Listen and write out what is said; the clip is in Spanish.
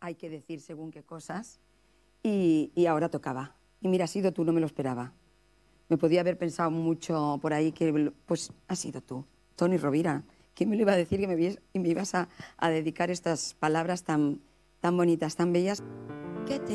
hay que decir según qué cosas, y ahora tocaba. Y mira, has sido tú, no me lo esperaba. Me podía haber pensado mucho por ahí que, pues, has sido tú, Toni Rovira. ¿Quién me lo iba a decir que me ibas a dedicar estas palabras tan bonitas, tan bellas?